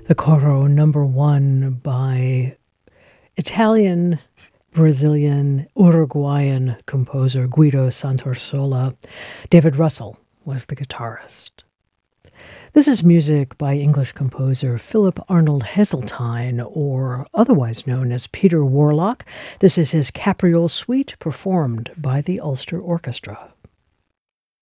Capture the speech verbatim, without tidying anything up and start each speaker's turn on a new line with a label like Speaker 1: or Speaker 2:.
Speaker 1: The Coro number one by Italian, Brazilian, Uruguayan composer Guido Santasola. David Russell was the guitarist. This is music by English composer Philip Arnold Heseltine, or otherwise known as Peter Warlock. This is his Capriole Suite, performed by the Ulster Orchestra.